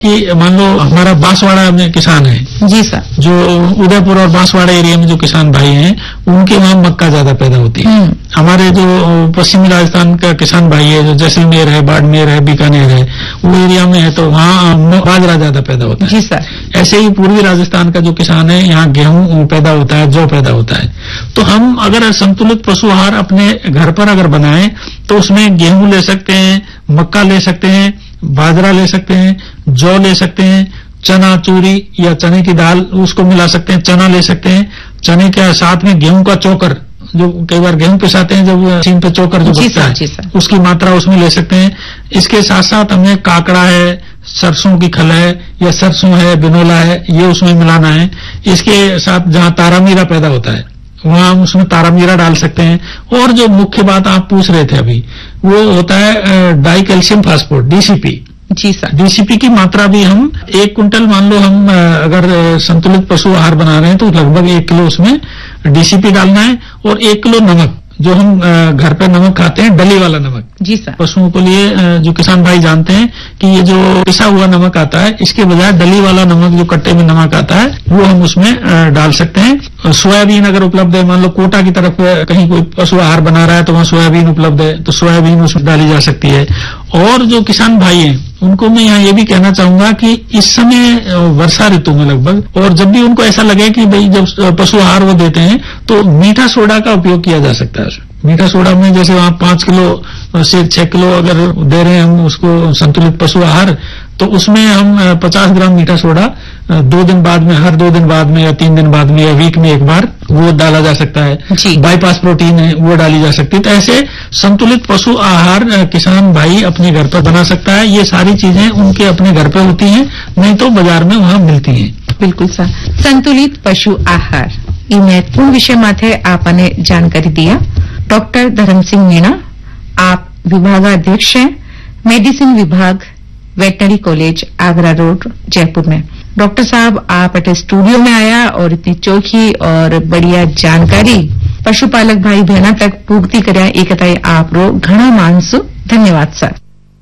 कि मान लो हमारा बांसवाड़ा में किसान है जी सर, जो उदयपुर और बांसवाड़ा एरिया में जो किसान भाई हैं उनके वहाँ मक्का ज्यादा पैदा होती है। हमारे जो पश्चिमी राजस्थान का किसान भाई है जो जैसलमेर है, बाड़मेर है, बीकानेर है, वो एरिया में है तो वहाँ बाजरा ज्यादा पैदा होता है। जी सर। ऐसे ही पूर्वी राजस्थान का जो किसान है यहाँ गेहूं पैदा होता है, जौ पैदा होता है। तो हम अगर संतुलित पशु आहार अपने घर पर अगर बनाएं तो उसमें गेहूं ले सकते हैं, मक्का ले सकते हैं, बाजरा ले सकते हैं, जौ ले सकते हैं, चना चूरी या चने की दाल उसको मिला सकते हैं, चना ले सकते हैं, चने के साथ में गेहूं का चोकर, जो कई बार गेहूं पिसाते हैं जब मशीन पे चोकर जो बचता है उसकी मात्रा उसमें ले सकते हैं। इसके साथ साथ हमें काकड़ा है, सरसों की खल है या सरसों है, बिनोला है, ये उसमें मिलाना है। इसके साथ जहाँ तारामीरा पैदा होता है वहां हम उसमें तारामीरा डाल सकते हैं। और जो मुख्य बात आप पूछ रहे थे अभी वो होता है डाई कैल्शियम फास्फेट, डीसीपी। जी सर। डीसीपी की मात्रा भी हम 1 कुंटल मान लो हम अगर संतुलित पशु आहार बना रहे हैं तो लगभग 1 किलो उसमें डीसीपी डालना है। और 1 किलो नमक, जो हम घर पे नमक खाते हैं, डली वाला नमक। जी सर। पशुओं के लिए जो किसान भाई जानते हैं कि ये जो पिसा हुआ नमक आता है इसके बजाय डली वाला नमक जो कट्टे में नमक आता है वो हम उसमें डाल सकते हैं। सोयाबीन अगर उपलब्ध है, मान लो कोटा की तरफ कहीं कोई पशु आहार बना रहा है तो वहाँ सोयाबीन उपलब्ध है तो सोयाबीन उसमें डाली जा सकती है। और जो किसान भाई हैं उनको मैं यहाँ ये भी कहना चाहूंगा कि इस समय वर्षा ऋतु में लगभग, और जब भी उनको ऐसा लगे कि भाई जब पशु आहार वो देते हैं तो मीठा सोडा का उपयोग किया जा सकता है। मीठा सोडा में जैसे आप 5 किलो से 6 किलो अगर दे रहे हैं हम उसको संतुलित पशु आहार तो उसमें हम 50 ग्राम मीठा सोडा 2 दिन बाद में, हर 2 दिन बाद में या 3 दिन बाद में या वीक में एक बार वो डाला जा सकता है। बाईपास प्रोटीन है वो डाली जा सकती है। तो ऐसे संतुलित पशु आहार किसान भाई अपने घर पर बना सकता है। ये सारी चीजें उनके अपने घर पर होती हैं, नहीं तो बाजार में वहाँ मिलती हैं। बिल्कुल सर। संतुलित पशु आहार ये महत्वपूर्ण विषय माथे आपने जानकारी दिया। डॉक्टर धर्म सिंह मीणा, आप विभागाध्यक्ष हैं, मेडिसिन विभाग, veterinary college, Agra road, Jaipur में। डॉक्टर साहब आप अटे स्टूडियो में आया और इतनी चोखी और बढ़िया जानकारी पशुपालक भाई बहना तक पूर्ति कर्या एक आप रो घणा मानसु। धन्यवाद सर।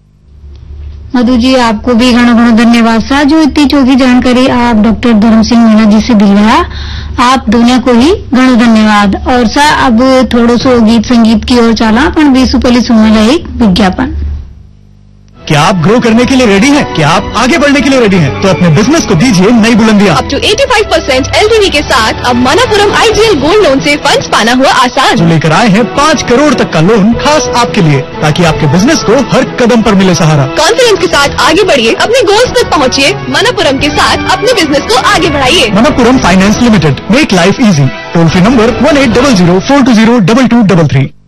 मधु जी आपको भी घणो घणो धन्यवाद सर, जो इतनी चोखी जानकारी आप डॉक्टर धर्म सिंह मीणा जी से दिलवाया। आप दोनों को ही घणो धन्यवाद। और सर अब थोड़ो सो गीत संगीत की ओर चला पण बेसुपली सुनने एक विज्ञापन। क्या आप ग्रो करने के लिए रेडी हैं? क्या आप आगे बढ़ने के लिए रेडी हैं? तो अपने बिजनेस को दीजिए नई बुलंदियां। अप टू 85% LTV के साथ अब मनपुरम IGL गोल्ड लोन से फंड्स पाना हुआ आसान। जो लेकर आए हैं 5 करोड़ तक का लोन खास आपके लिए, ताकि आपके बिजनेस को हर कदम पर मिले सहारा। कॉन्फिडेंस के साथ आगे बढ़िए, अपने गोल्स तक पहुँचिए। मनपुरम के साथ अपने बिजनेस को आगे बढ़ाइए। Manappuram finance limited, make life easy. Toll free number 1800 420 2233।